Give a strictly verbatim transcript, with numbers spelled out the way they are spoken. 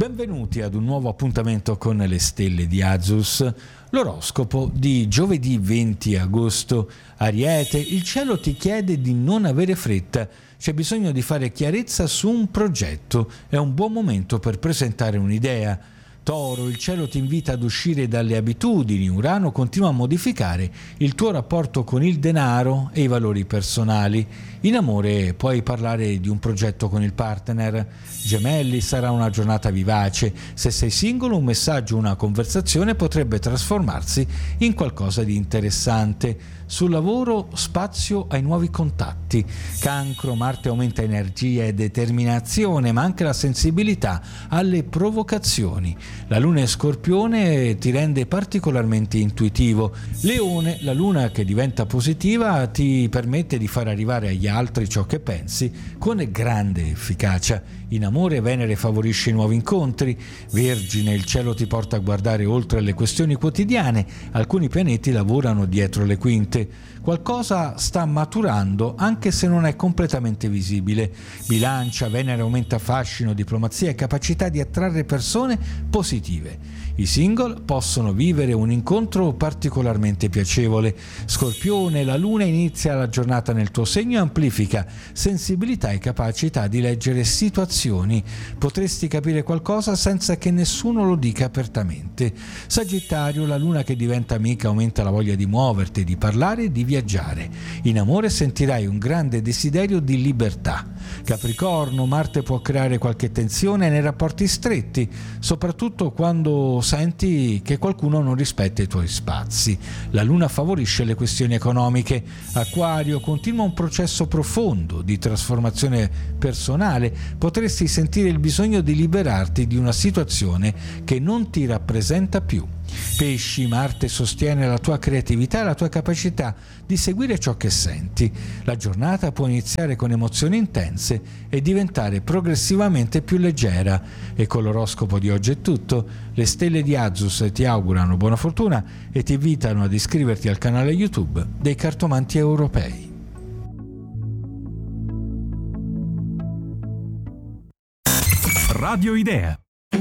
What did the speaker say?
Benvenuti ad un nuovo appuntamento con le stelle di Azus, l'oroscopo di giovedì venti agosto. Ariete, il cielo ti chiede di non avere fretta, c'è bisogno di fare chiarezza su un progetto, è un buon momento per presentare un'idea. Toro, il cielo ti invita ad uscire dalle abitudini, Urano continua a modificare il tuo rapporto con il denaro e i valori personali. In amore puoi parlare di un progetto con il partner. Gemelli, sarà una giornata vivace, se sei singolo un messaggio o una conversazione potrebbe trasformarsi in qualcosa di interessante. Sul lavoro spazio ai nuovi contatti. Cancro, Marte aumenta energia e determinazione, ma anche la sensibilità alle provocazioni. La luna in Scorpione ti rende particolarmente intuitivo. Leone, la luna che diventa positiva ti permette di far arrivare agli altri ciò che pensi con grande efficacia. In amore Venere favorisce i nuovi incontri. Vergine, il cielo ti porta a guardare oltre le questioni quotidiane, alcuni pianeti lavorano dietro le quinte. Qualcosa sta maturando anche se non è completamente visibile. Bilancia, Venere aumenta fascino, diplomazia e capacità di attrarre persone positive. I single possono vivere un incontro particolarmente piacevole. Scorpione, la luna inizia la giornata nel tuo segno e amplifica sensibilità e capacità di leggere situazioni. Potresti capire qualcosa senza che nessuno lo dica apertamente. Sagittario, la luna che diventa amica aumenta la voglia di muoverti, di parlare e di viaggiare. In amore sentirai un grande desiderio di libertà. Capricorno, Marte può creare qualche tensione nei rapporti stretti, soprattutto quando senti che qualcuno non rispetta i tuoi spazi. La luna favorisce le questioni economiche. Acquario, continua un processo profondo di trasformazione personale. Potresti sentire il bisogno di liberarti di una situazione che non ti rappresenta più. Pesci, Marte sostiene la tua creatività e la tua capacità di seguire ciò che senti. La giornata può iniziare con emozioni intense e diventare progressivamente più leggera. E con l'oroscopo di oggi è tutto. Le stelle di Azus ti augurano buona fortuna e ti invitano ad iscriverti al canale YouTube dei Cartomanti Europei. Radio Idea.